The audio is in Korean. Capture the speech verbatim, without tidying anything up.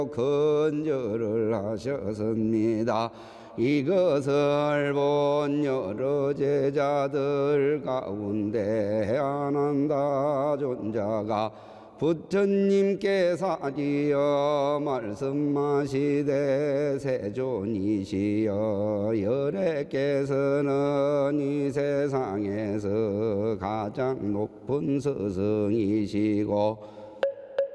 건절을 하셨습니다. 이것을 본 여러 제자들 가운데 아난다 존자가 부처님께서 하디어 말씀하시되 세존이시여 열애께서는 이 세상에서 가장 높은 스승이시고